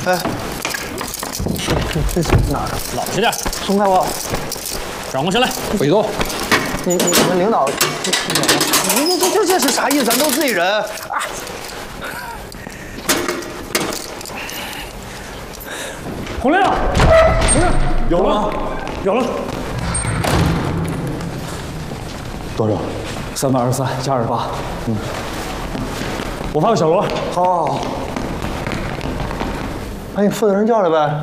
哎，这是哪儿？ 老实点， 松开我！ 转过身来， 回动。 你们领导，这是啥意思？咱都自己人啊！ 洪亮，有了，有了。 多少？323加28。 我发个小罗。 好。把你负责人叫来呗。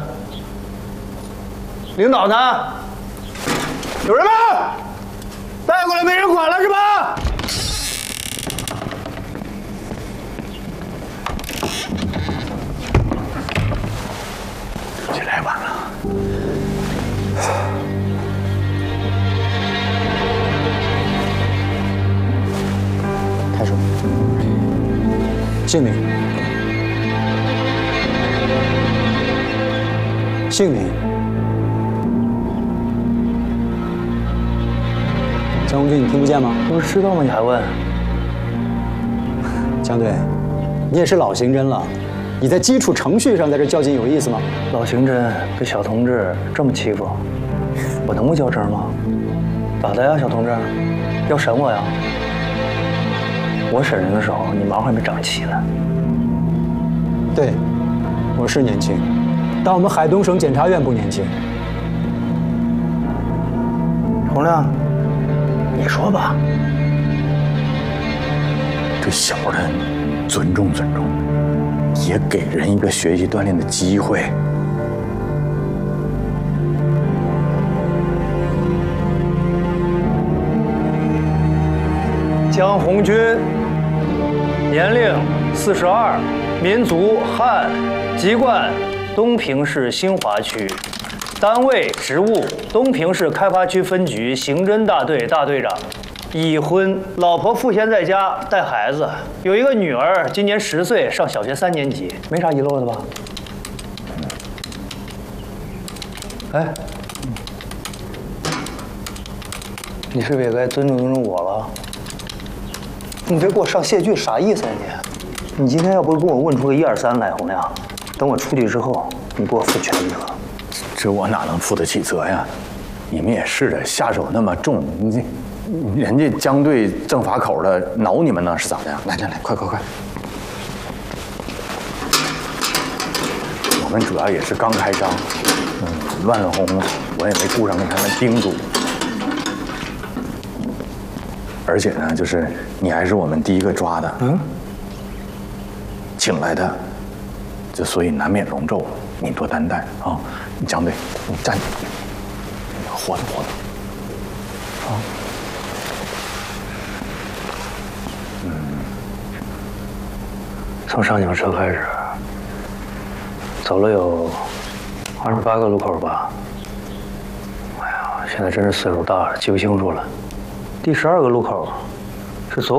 领导呢？有人吗？带过来没人管了是吧？ 这来晚了。开始。姓名。姓名。江红军，你听不见吗？ 不是知道吗？你还问？ 江队，你也是老刑侦了，你在基础程序上在这较劲有意思吗？ 老刑侦被小同志这么欺负，我能不较真吗？咋的呀，小同志？要审我呀？我审人的时候，你毛还没长齐呢。 对，我是年轻，但我们海东省检察院不年轻。 洪亮，你说吧。 这小的尊重尊重，也给人一个学习锻炼的机会。 江红军，年龄42，民族汉，籍贯东平市兴华区，单位职务东平市开发区分局刑侦大队大队长，已婚，老婆赋闲在家带孩子，有一个女儿，今年10岁，上小学3年级，没啥遗漏的吧？哎，你是不是也该尊重尊重我了？你别给我上谢剧，啥意思呀你？你今天要不是跟我问出个1、2、3来，洪亮，等我出去之后，你给我负全责。 这我哪能负得起责呀？你们也是的，下手那么重，人家江队正法口的挠你们呢，是咋的呀？来来来，快！我们主要也是刚开张，乱乱哄哄，我也没顾上跟他们叮嘱。而且呢，就是你还是我们第一个抓的，请来的，就所以难免笼罩，你多担待啊！江队，你站，活动，啊， 从上警车开始，走了有28个路口吧。哎呀，现在真是岁数大了，记不清楚了。第12个路口